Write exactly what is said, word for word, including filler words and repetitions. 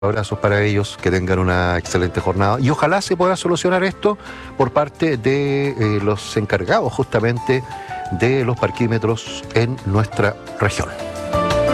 Abrazos para ellos, que tengan una excelente jornada y ojalá se pueda solucionar esto por parte de eh, los encargados justamente de los parquímetros en nuestra región.